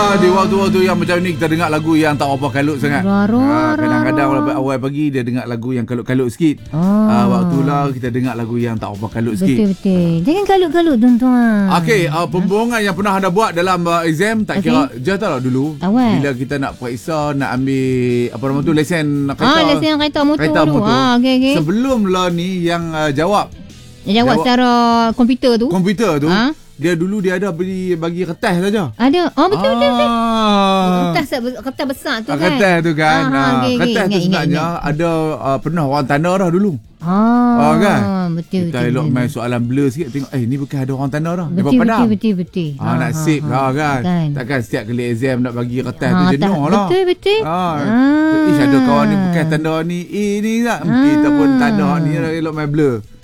Di waktu-waktu yang macam ni kita dengar lagu yang tak apa kalut sangat. Kadang-kadang awal pagi dia dengar lagu yang kalut-kalut sikit. Waktu lah kita dengar lagu yang tak apa kalut sikit. Betul. Jangan kalut-kalut tuan-tuan. Okey, pembohongan yang pernah anda buat dalam exam tak kira. Dia tahu lah dulu awal bila kita nak periksa, nak ambil apa nama tu, lesen kereta. Lesen kereta motor tu. Okay. Sebelum lah ni yang jawab secara komputer tu. Dia dulu dia ada bagi kertas saja. Ada. Betul. Kertas besar tu kan. Kertas tu kan. Kertas tu sebenarnya ada pernah orang tanda dah dulu. Kan? Betul. Kita elok main soalan blur sikit, tengok ni bukan ada orang tanda dah. Betul. Nak save lah kan. Takkan setiap kali exam nak bagi kertas tu jenuh lah. Betul. Ada kawan ni bukan tanda ni, ni tak. Kita pun tanda ni elok main blur.